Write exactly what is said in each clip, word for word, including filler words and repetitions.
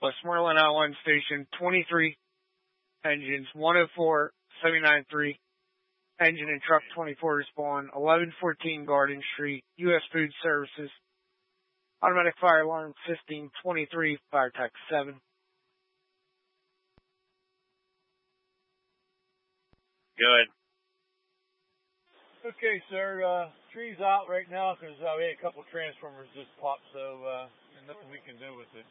Westmoreland Outline Station, twenty-three engines, one oh four, seven nine three, engine and truck twenty-four respond, eleven fourteen Garden Street, U S Food Services, automatic fire alarm system, twenty-three, fire tech seven. Good. Okay, sir. Uh, tree's out right now because uh, we had a couple transformers just pop, so uh, there's nothing we can do with it.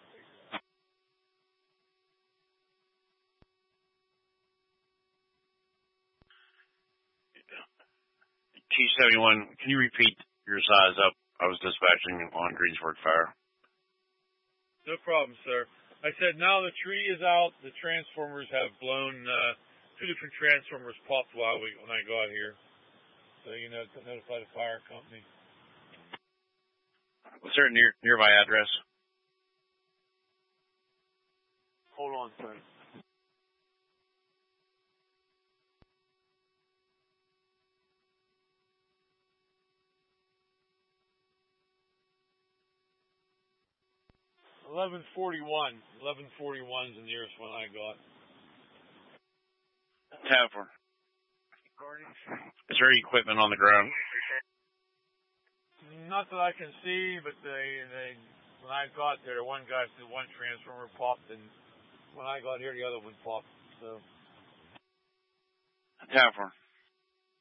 T seventy-one, can you repeat your size up? I was dispatching on Greensburg Fire. No problem, sir. I said now the tree is out. The transformers have blown. Uh, two different transformers popped while we when I got here. So, you know, to notify the fire company. What's their near, nearby address? Hold on, sir. eleven forty-one. eleven forty-one is the nearest one I got. Tavern. Is there any equipment on the ground? Not that I can see, but they, they when I got there, one guy said one transformer popped, and when I got here, the other one popped. So. Tavern.